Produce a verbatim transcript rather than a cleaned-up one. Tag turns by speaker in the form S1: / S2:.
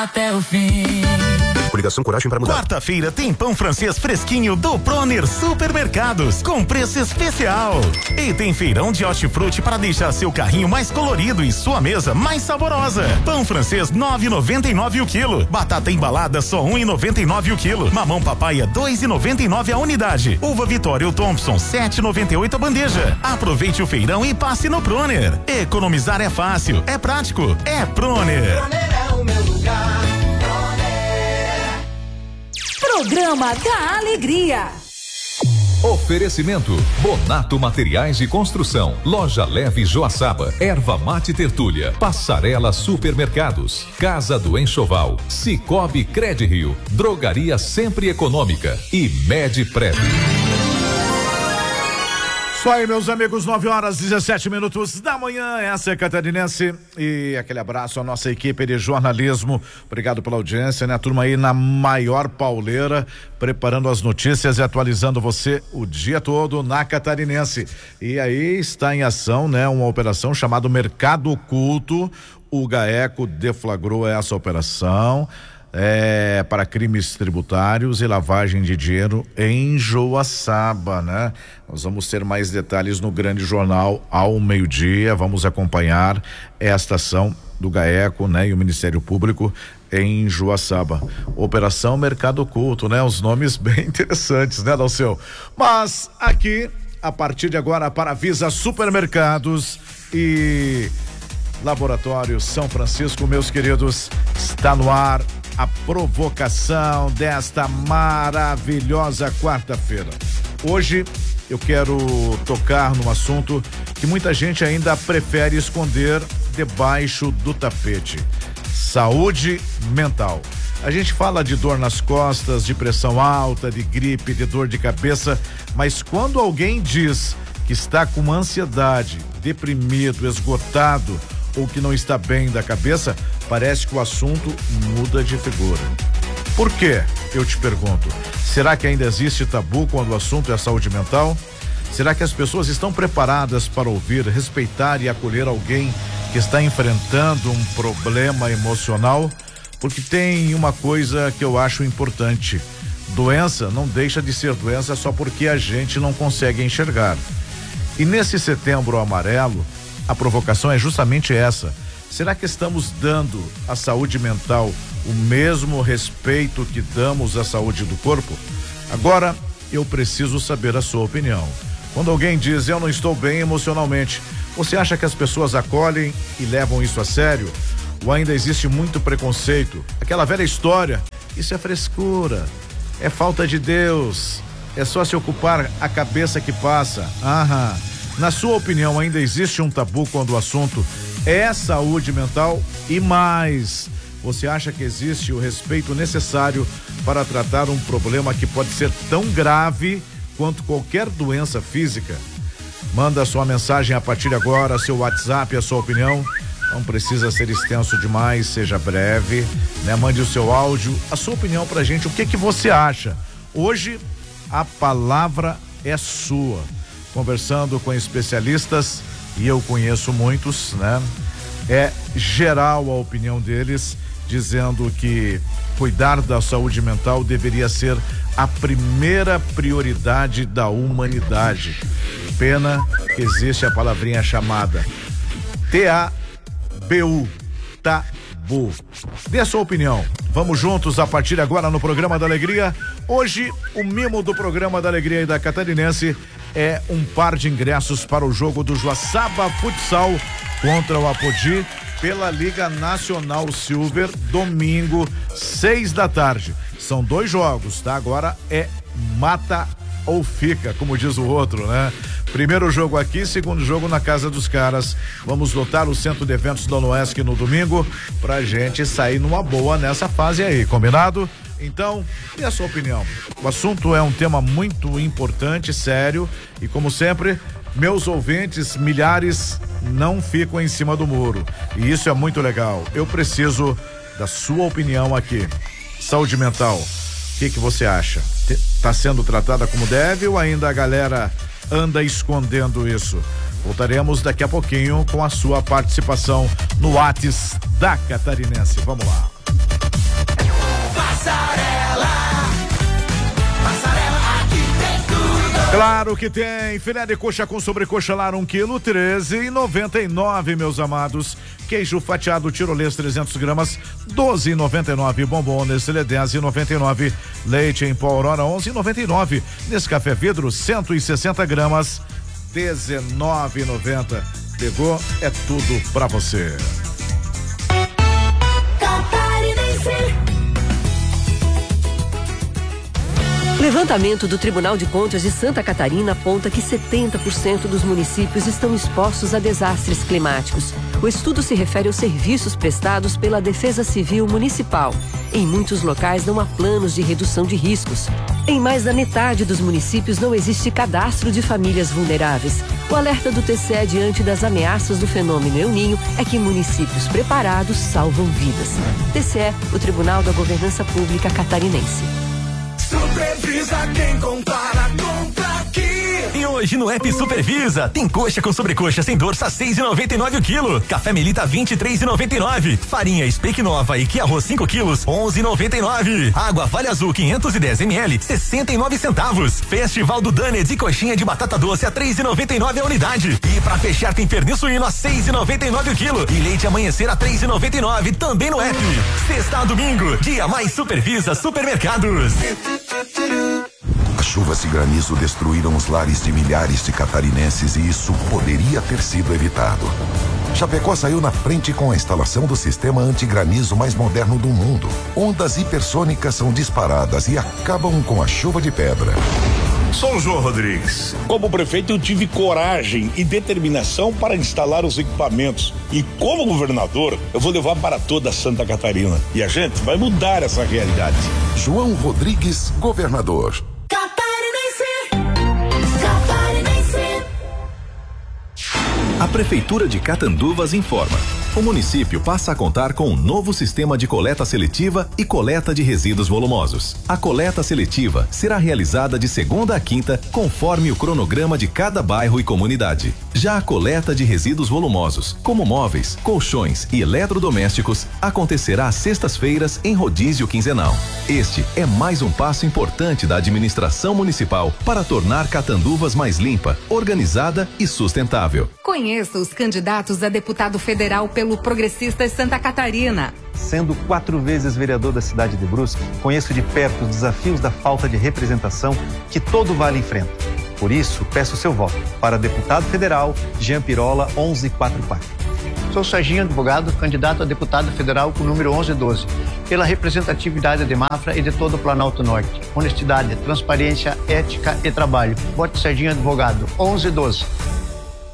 S1: até o fim.
S2: Coligação Coragem para Mudar.
S3: Quarta-feira tem pão francês fresquinho do Proner Supermercados, com preço especial. E tem feirão de hortifruti para deixar seu carrinho mais colorido e sua mesa mais saborosa. Pão francês nove e noventa e nove o quilo. Batata embalada só um e noventa e nove o quilo. Mamão papaya dois e noventa e nove a unidade. Uva Vitória ou Thompson sete e noventa e oito a bandeja. Aproveite o feirão e passe no Proner. Economizar é fácil, é prático, é Proner.
S1: Proner é o meu lugar.
S4: Programa da Alegria.
S5: Oferecimento Bonato Materiais de Construção, Loja Leve Joaçaba, Erva Mate Tertúlia, Passarela Supermercados, Casa do Enxoval, Cicobi Credrio, Drogaria Sempre Econômica e Medprev.
S6: Isso aí, meus amigos, nove horas dezessete minutos da manhã, essa é Catarinense e aquele abraço à nossa equipe de jornalismo, obrigado pela audiência, né? A turma aí na maior pauleira, preparando as notícias e atualizando você o dia todo na Catarinense. E aí está em ação, né? Uma operação chamada Mercado Oculto, o GAECO deflagrou essa operação. É, para crimes tributários e lavagem de dinheiro em Joaçaba, né? Nós vamos ter mais detalhes no Grande Jornal ao meio-dia, vamos acompanhar esta ação do GAECO, né? E o Ministério Público em Joaçaba. Operação Mercado Oculto, né? Os nomes bem interessantes, né, Dalceu? Mas aqui, a partir de agora, para Visa Supermercados e Laboratório São Francisco, meus queridos, está no ar a provocação desta maravilhosa quarta-feira. Hoje eu quero tocar num assunto que muita gente ainda prefere esconder debaixo do tapete: saúde mental. A gente fala de dor nas costas, de pressão alta, de gripe, de dor de cabeça, mas quando alguém diz que está com ansiedade, deprimido, esgotado ou que não está bem da cabeça, parece que o assunto muda de figura. Por quê? Eu te pergunto. Será que ainda existe tabu quando o assunto é saúde mental? Será que as pessoas estão preparadas para ouvir, respeitar e acolher alguém que está enfrentando um problema emocional? Porque tem uma coisa que eu acho importante: doença não deixa de ser doença só porque a gente não consegue enxergar. E nesse Setembro Amarelo, a provocação é justamente essa: será que estamos dando à saúde mental o mesmo respeito que damos à saúde do corpo? Agora, eu preciso saber a sua opinião. Quando alguém diz eu não estou bem emocionalmente, você acha que as pessoas acolhem e levam isso a sério? Ou ainda existe muito preconceito? Aquela velha história: isso é frescura, é falta de Deus, é só se ocupar a cabeça que passa. Aham. Na sua opinião, ainda existe um tabu quando o assunto é saúde mental? E mais, você acha que existe o respeito necessário para tratar um problema que pode ser tão grave quanto qualquer doença física? Manda a sua mensagem a partir de agora, seu WhatsApp, a sua opinião. Não precisa ser extenso demais, seja breve, né? Mande o seu áudio, a sua opinião pra gente, o que que você acha? Hoje, a palavra é sua. Conversando com especialistas, e eu conheço muitos, né? É geral a opinião deles, dizendo que cuidar da saúde mental deveria ser a primeira prioridade da humanidade. Pena que existe a palavrinha chamada T A B U, tabu. Dê a sua opinião. Vamos juntos a partir de agora no Programa da Alegria. Hoje, o mimo do Programa da Alegria e da Catarinense é um par de ingressos para o jogo do Joaçaba Futsal contra o Apodi pela Liga Nacional Silver, domingo, seis da tarde. São dois jogos, tá? Agora é mata ou fica, como diz o outro, né? Primeiro jogo aqui, segundo jogo na casa dos caras. Vamos lotar o Centro de Eventos da Noesc no domingo pra gente sair numa boa nessa fase aí, combinado? Então, e a sua opinião? O assunto é um tema muito importante, sério, e como sempre, meus ouvintes, milhares, não ficam em cima do muro. E isso é muito legal. Eu preciso da sua opinião aqui. Saúde mental, o que que você acha? Tá sendo tratada como deve ou ainda a galera anda escondendo isso? Voltaremos daqui a pouquinho com a sua participação no WhatsApp da Catarinense. Vamos lá. Claro que tem. Filé de coxa com sobrecoxa lar um quilo, treze e noventa e nove, meus amados. Queijo fatiado tirolês trezentos gramas, doze e noventa e nove. Bombom Nestlé dez e noventa e nove. Leite em pó Aurora onze e noventa e nove. Nescafé vidro cento e sessenta gramas, dezenove e noventa. Pegou, é tudo pra você.
S7: Levantamento do Tribunal de Contas de Santa Catarina aponta que setenta por cento dos municípios estão expostos a desastres climáticos. O estudo se refere aos serviços prestados pela Defesa Civil Municipal. Em muitos locais não há planos de redução de riscos. Em mais da metade dos municípios não existe cadastro de famílias vulneráveis. O alerta do T C E diante das ameaças do fenômeno El Ninho é que municípios preparados salvam vidas. T C E, o Tribunal da Governança Pública Catarinense.
S1: Supervisa quem compara, compra aqui.
S8: E hoje no app Supervisa tem coxa com sobrecoxa sem dorça seis e noventa e nove o quilo, café Melita vinte e três e noventa e nove, farinha Speak Nova e que arroz cinco quilos onze e noventa e nove, água Vale Azul quinhentos e dez mililitros sessenta e nove centavos, Festival do Danets e coxinha de batata doce a três e noventa e nove a unidade, e pra fechar tem pernil suíno a seis e noventa e nove o quilo e leite amanhecer a três e noventa e nove também no app. Sexta a domingo, dia mais Supervisa Supermercados.
S2: As chuvas e granizo destruíram os lares de milhares de catarinenses e isso poderia ter sido evitado. Chapecó saiu na frente com a instalação do sistema antigranizo mais moderno do mundo. Ondas hipersônicas são disparadas e acabam com a chuva de pedra.
S9: Sou o João Rodrigues. Como prefeito, eu tive coragem e determinação para instalar os equipamentos. E como governador, eu vou levar para toda Santa Catarina. E a gente vai mudar essa realidade.
S2: João Rodrigues, governador.
S5: A Prefeitura de Catanduvas informa. O município passa a contar com um novo sistema de coleta seletiva e coleta de resíduos volumosos. A coleta seletiva será realizada de segunda a quinta, conforme o cronograma de cada bairro e comunidade. Já a coleta de resíduos volumosos, como móveis, colchões e eletrodomésticos, acontecerá às sextas-feiras em rodízio quinzenal. Este é mais um passo importante da administração municipal para tornar Catanduvas mais limpa, organizada e sustentável.
S10: Conheça os candidatos a deputado federal pelo Progressistas Santa Catarina.
S11: Sendo quatro vezes vereador da cidade de Brusque, conheço de perto os desafios da falta de representação que todo vale enfrenta. Por isso, peço seu voto para deputado federal Jean Pirola onze quatro quatro.
S12: Sou Serginho Advogado, candidato a deputado federal com o número onze doze, pela representatividade de Mafra e de todo o Planalto Norte. Honestidade, transparência, ética e trabalho. Vote Serginho Advogado, onze doze.